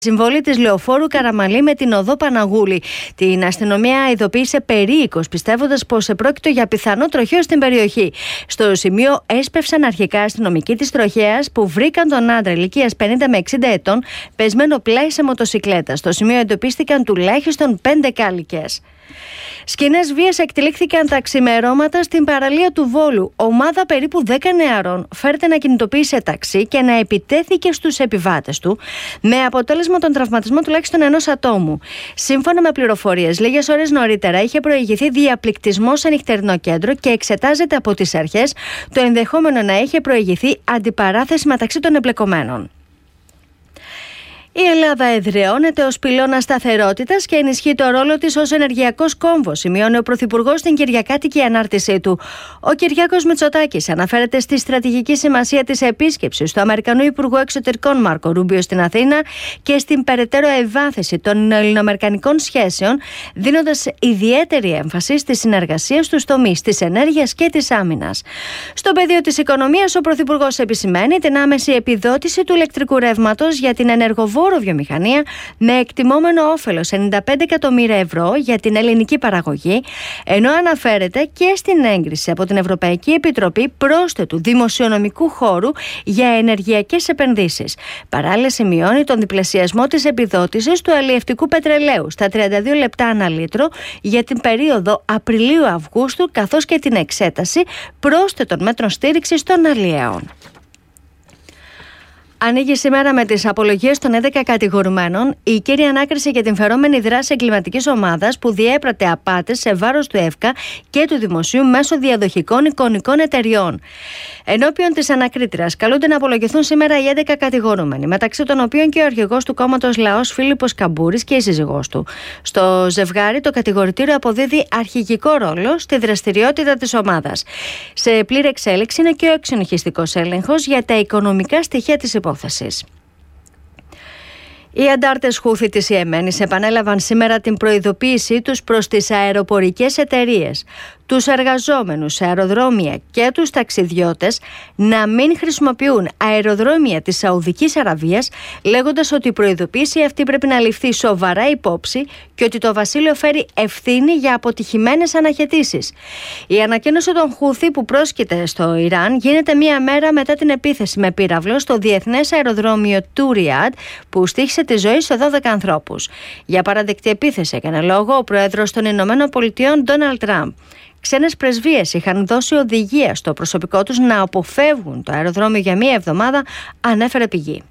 Συμβολή της λεωφόρου Καραμαλή με την οδό Παναγούλη. Την αστυνομία ειδοποίησε περίοικος, πιστεύοντας πως επρόκειτο για πιθανό τροχαίο στην περιοχή. Στο σημείο έσπευσαν αρχικά αστυνομικοί της τροχέας που βρήκαν τον άντρα ηλικίας 50 με 60 ετών πεσμένο πλάι σε μοτοσικλέτα. Στο σημείο εντοπίστηκαν τουλάχιστον 5 κάλικες. Σκηνές βίας εκτελήχθηκαν τα ξημερώματα στην παραλία του Βόλου. Ομάδα περίπου 10 νεαρών φέρεται να κινητοποίησε ταξί και να επιτέθηκε στους επιβάτες του, με αποτέλεσμα τον τραυματισμό τουλάχιστον ενός ατόμου. Σύμφωνα με πληροφορίες, λίγες ώρες νωρίτερα είχε προηγηθεί διαπληκτισμός σε νυχτερινό κέντρο και εξετάζεται από τις αρχές το ενδεχόμενο να είχε προηγηθεί αντιπαράθεση μεταξύ των εμπλεκομένων. Η Ελλάδα εδραιώνεται ως πυλώνα σταθερότητας και ενισχύει το ρόλο της ως ενεργειακός κόμβος, σημειώνει ο Πρωθυπουργός στην κυριακάτικη ανάρτησή του. Ο Κυριάκος Μητσοτάκης αναφέρεται στη στρατηγική σημασία της επίσκεψης του Αμερικανού Υπουργού Εξωτερικών Μάρκο Ρούμπιο στην Αθήνα και στην περαιτέρω ευάθυνση των ελληνοαμερικανικών σχέσεων, δίνοντας ιδιαίτερη έμφαση στη συνεργασία στους τομείς της ενέργειας και της άμυνας. Στο πεδίο της οικονομίας, ο Πρωθυπουργός επισημαίνει την άμεση επιδότηση του ηλεκτρικού ρεύματος για την ενεργοβόρο βιομηχανία με εκτιμόμενο όφελος 95 εκατομμύρια ευρώ για την ελληνική παραγωγή, ενώ αναφέρεται και στην έγκριση από την Ευρωπαϊκή Επιτροπή πρόσθετου δημοσιονομικού χώρου για ενεργειακές επενδύσεις. Παράλληλα, σημειώνει τον διπλασιασμό της επιδότησης του αλλιευτικού πετρελαίου στα 32 λεπτά ανά λίτρο για την περίοδο Απριλίου-Αυγούστου, καθώς και την εξέταση πρόσθετων μέτρων στήριξης των αλλιέων. Ανοίγει σήμερα με τις απολογίες των 11 κατηγορουμένων η κύρια ανάκριση για την φερόμενη δράση εγκληματικής ομάδας που διέπρατε απάτες σε βάρος του ΕΦΚΑ και του Δημοσίου μέσω διαδοχικών εικονικών εταιριών. Ενώπιον της ανακρίτριας καλούνται να απολογηθούν σήμερα οι 11 κατηγορούμενοι, μεταξύ των οποίων και ο αρχηγός του κόμματος Λαός Φίλιππος Καμπούρης και η σύζυγός του. Στο ζευγάρι, το κατηγορητήριο αποδίδει αρχηγικό ρόλο στη δραστηριότητα της ομάδας. Σε πλήρη εξέλιξη είναι και ο εξονυχιστικός έλεγχος για τα οικονομικά στοιχεία της υπόθεσης. Οι αντάρτες Χούθη της Ιεμένης επανέλαβαν σήμερα την προειδοποίησή τους προς τις αεροπορικές εταιρείες, τους εργαζόμενους σε αεροδρόμια και τους ταξιδιώτες να μην χρησιμοποιούν αεροδρόμια της Σαουδικής Αραβίας, λέγοντας ότι η προειδοποίηση αυτή πρέπει να ληφθεί σοβαρά υπόψη και ότι το βασίλειο φέρει ευθύνη για αποτυχημένες αναχαιτήσεις. Η ανακοίνωση των Χούθη που πρόσκειται στο Ιράν γίνεται μία μέρα μετά την επίθεση με πύραυλο στο διεθνές αεροδρόμιο του Ριάντ που στοίχησε τη ζωή σε 12 ανθρώπους. Για παραδεκτή επίθεση έκανε λόγο ο πρόεδρος των Ηνωμένων Πολιτειών Ντόναλντ Τραμπ. Ξένες πρεσβείες είχαν δώσει οδηγία στο προσωπικό τους να αποφεύγουν το αεροδρόμιο για μία εβδομάδα, ανέφερε πηγή.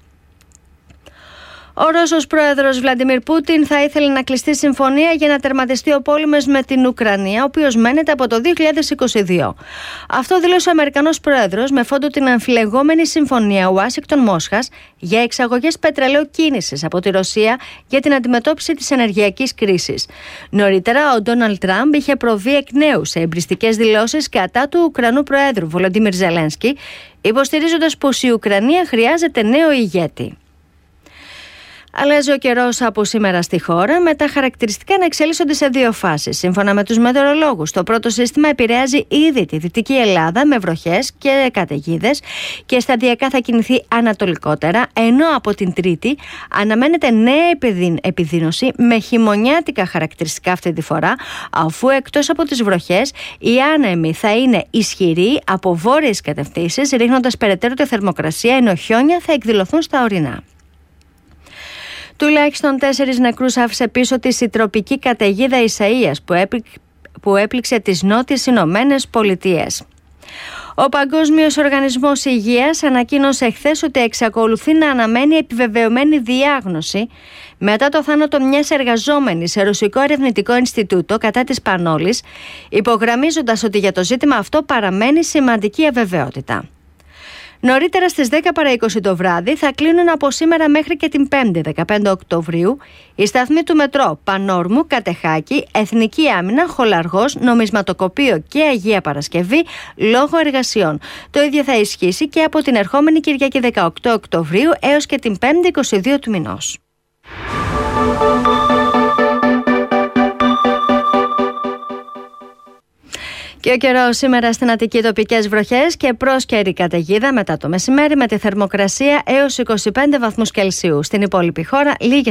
Ο Ρώσος πρόεδρος Βλαντιμίρ Πούτιν θα ήθελε να κλειστεί συμφωνία για να τερματιστεί ο πόλεμος με την Ουκρανία, ο οποίος μένεται από το 2022. Αυτό δήλωσε ο Αμερικανός πρόεδρος με φόντο την αμφιλεγόμενη συμφωνία Ουάσιγκτον-Μόσχας για εξαγωγές πετρελαίου κίνησης από τη Ρωσία για την αντιμετώπιση της ενεργειακής κρίσης. Νωρίτερα, ο Ντόναλντ Τραμπ είχε προβεί εκ νέου σε εμπριστικές δηλώσεις κατά του Ουκρανού πρόεδρου Βολοντίμιρ Ζελένσκι, υποστηρίζοντας πως η Ουκρανία χρειάζεται νέο ηγέτη. Αλλάζει ο καιρός από σήμερα στη χώρα, με τα χαρακτηριστικά να εξελίσσονται σε δύο φάσεις. Σύμφωνα με τους μετεωρολόγους, το πρώτο σύστημα επηρεάζει ήδη τη Δυτική Ελλάδα με βροχές και καταιγίδες και σταδιακά θα κινηθεί ανατολικότερα, ενώ από την Τρίτη αναμένεται νέα επιδείνωση με χειμωνιάτικα χαρακτηριστικά αυτή τη φορά, αφού εκτός από τις βροχές οι άνεμοι θα είναι ισχυροί από βόρειες κατευθύνσεις, ρίχνοντας περαιτέρω τη θερμοκρασία, ενώ χιόνια θα εκδηλωθούν στα ορεινά. Τουλάχιστον 4 νεκρούς άφησε πίσω της η τροπική καταιγίδα Ισαΐας που έπληξε τις Νότιες Ηνωμένες Πολιτείες. Ο Παγκόσμιος Οργανισμός Υγείας ανακοίνωσε χθες ότι εξακολουθεί να αναμένει επιβεβαιωμένη διάγνωση μετά το θάνατο μιας εργαζόμενης σε ρωσικό ερευνητικό Ινστιτούτο κατά της Πανόλης, υπογραμμίζοντας ότι για το ζήτημα αυτό παραμένει σημαντική αβεβαιότητα. Νωρίτερα στις 10 παρά 20 το βράδυ θα κλείνουν από σήμερα μέχρι και την 5η 15 Οκτωβρίου οι σταθμοί του μετρό Πανόρμου, Κατεχάκη, Εθνική Άμυνα, Χολαργός, Νομισματοκοπείο και Αγία Παρασκευή λόγω εργασιών. Το ίδιο θα ισχύσει και από την ερχόμενη Κυριακή 18 Οκτωβρίου έως και την 5η 22 του μηνός. Και ο καιρός σήμερα στην Αττική, τοπικές βροχές και πρόσκαιρη καταιγίδα μετά το μεσημέρι με τη θερμοκρασία έως 25 βαθμούς Κελσίου. Στην υπόλοιπη χώρα λίγες